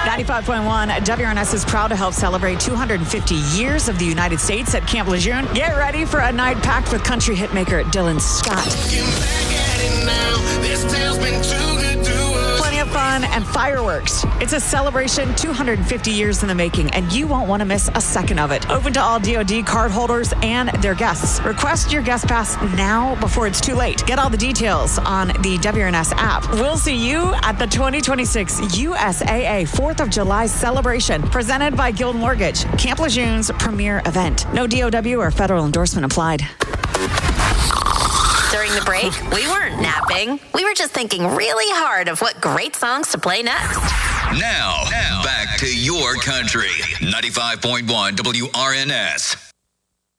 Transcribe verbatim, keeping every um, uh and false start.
ninety-five point one W R N S is proud to help celebrate two hundred fifty years of the United States at Camp Lejeune. Get ready for a night packed with country hitmaker Dylan Scott. Plenty of fun and fireworks. It's a celebration two hundred fifty years in the making, and you won't want to miss a second of it. Open to all D O D card holders and their guests. Request your guest pass now before it's too late. Get all the details on the W R N S app. We'll see you at the twenty twenty-six U S A A fourth of July celebration, presented by Guild Mortgage, Camp Lejeune's premier event. No D O W or federal endorsement applied. During the break, we weren't napping. We were just thinking really hard of what great songs to play next. Now, now back to your country. ninety-five point one W R N S.